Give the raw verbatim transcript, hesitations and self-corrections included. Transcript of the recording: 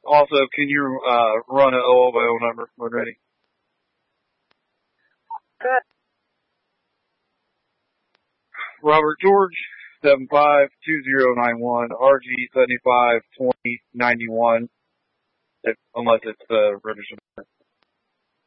Also, can you uh, run an O O O number when ready? Good. Robert George, seven five two zero nine one, R G seventy-five twenty ninety-one, if, unless it's uh, registered.